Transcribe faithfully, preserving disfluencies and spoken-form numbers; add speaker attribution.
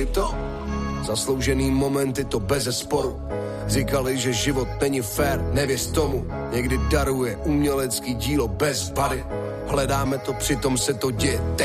Speaker 1: si to? Zasloužený momenty to beze sporu. Říkali, že život není fair, nevěř tomu. Někdy daruje umělecký dílo bez bary. Hledáme to, přitom se to děje.